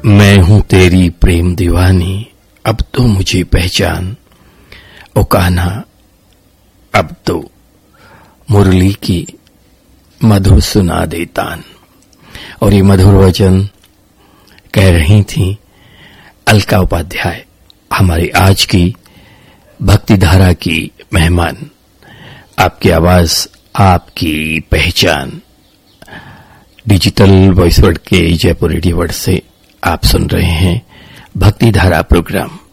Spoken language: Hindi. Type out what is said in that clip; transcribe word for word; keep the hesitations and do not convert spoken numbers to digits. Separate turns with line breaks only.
मैं हूं तेरी प्रेम दीवानी, अब तो मुझे पहचान। ओ कान्हा, अब तो मुरली की मधुर सुना दे तान। और ये मधुर वचन कह रही थी अलका उपाध्याय, हमारी आज की भक्ति धारा की मेहमान। आपकी आवाज, आपकी पहचान। डिजिटल वॉइस वर्ड के जयपुर रेडियो वर्ड से आप सुन रहे हैं भक्ति धारा प्रोग्राम।